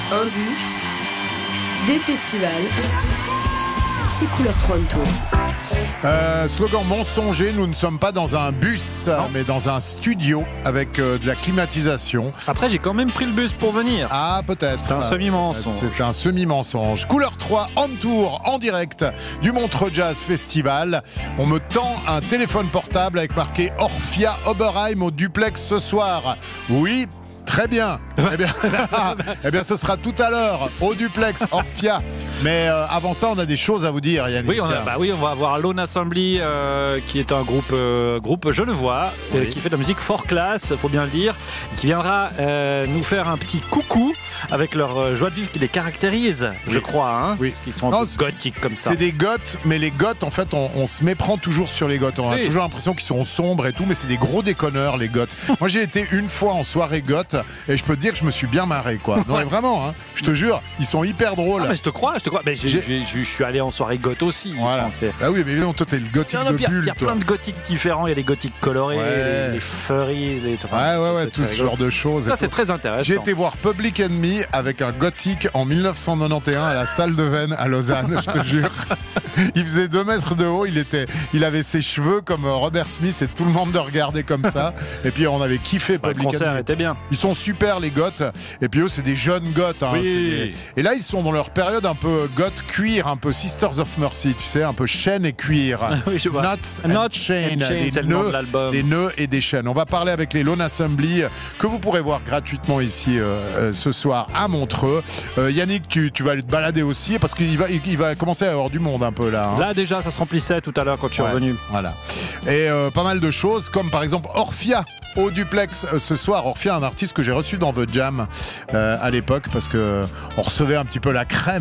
un bus, des festivals, c'est Couleur Toronto. Slogan mensonger, nous ne sommes pas dans un bus, mais dans un studio avec de la climatisation. Après, j'ai quand même pris le bus pour venir. Ah, peut-être. C'est un semi-mensonge. C'est un semi-mensonge. Couleur 3, on tour, en direct du Montreux Jazz Festival. On me tend un téléphone portable avec marqué Orphia Oberheim au duplex ce soir. Oui. Très bien. Eh bien, ce sera tout à l'heure au duplex Orphia. Mais avant ça, on a des choses à vous dire, Yannick. Oui, on va avoir Lone Assembly, qui est un groupe genevois, qui fait de la musique fort classe, faut bien le dire, qui viendra nous faire un petit coucou avec leur joie de vivre qui les caractérise, je crois, hein, parce qu'ils sont un peu gothiques comme ça. C'est des goths, mais les goths, en fait, on se méprend toujours sur les goths. On a toujours l'impression qu'ils sont sombres et tout, mais c'est des gros déconneurs, les goths. Moi, j'ai été une fois en soirée goth et je peux te dire que je me suis bien marré, quoi. Non, mais vraiment, hein, je te jure, ils sont hyper drôles. Ah, mais je te crois. Mais je suis allé en soirée goth aussi. Voilà. Ah oui, mais évidemment, toi, t'es le gothique de bulle. Il y a plein de gothiques différents. Il y a les gothiques colorés, les furries, tout ce genre de choses. Ça, c'est très intéressant. J'ai été voir Public Enemy avec un gothique en 1991 à la salle de Vennes à Lausanne, je te jure. Il faisait 2 mètres de haut, il avait ses cheveux comme Robert Smith et tout le monde le regardait comme ça. Et puis on avait kiffé Public Enemy. Le concert était bien. Ils sont super, les goths. Et puis eux, c'est des jeunes goths. Hein. Oui. Et là, ils sont dans leur période un peu goth cuir, un peu Sisters of Mercy, tu sais, un peu chaîne et cuir. Oui, je vois. Nuts and Chain, c'est le nom de l'album. Des nœuds et des chaînes. On va parler avec les Lone Assembly que vous pourrez voir gratuitement ici ce soir à Montreux. Yannick, tu vas aller te balader aussi parce qu'il va commencer à y avoir du monde un peu là. Hein. Là déjà, ça se remplissait tout à l'heure quand tu es revenu. Voilà. Et pas mal de choses comme par exemple Orphia au duplex ce soir. Orphia, un artiste que j'ai reçu dans The Jam à l'époque parce que on recevait un petit peu la crème.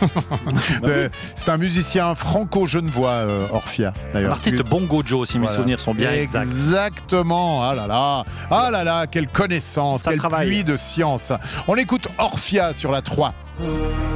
C'est un musicien franco-genevois, Orphia d'ailleurs. Un artiste Bongo Joe, si mes souvenirs sont bien exacts. Exactement. Ah là là, quelle connaissance, quelle pluie de science. On écoute Orphia sur la 3.